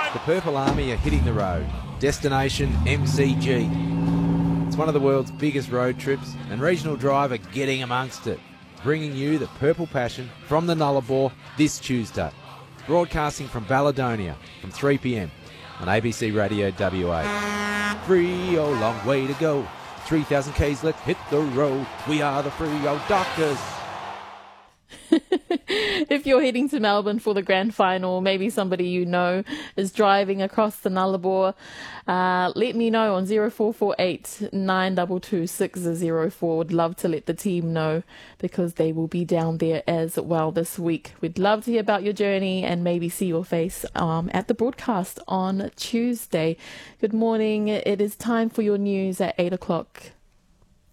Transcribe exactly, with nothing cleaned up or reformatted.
The Purple Army are hitting the road. Destination M C G. It's one of the world's biggest road trips, and Regional Drive are getting amongst it, bringing you the Purple Passion from the Nullarbor this Tuesday. Broadcasting from Balladonia from three p m on A B C Radio W A. Free, oh, long way to go. three thousand k's, let's hit the road. We are the free old doctors. If you're heading to Melbourne for the grand final, maybe somebody you know is driving across the Nullarbor, uh, let me know on zero four four eight nine two two six zero four. Would love to let the team know because they will be down there as well this week. We'd love to hear about your journey and maybe see your face um, at the broadcast on Tuesday. Good morning. It is time for your news at eight o'clock.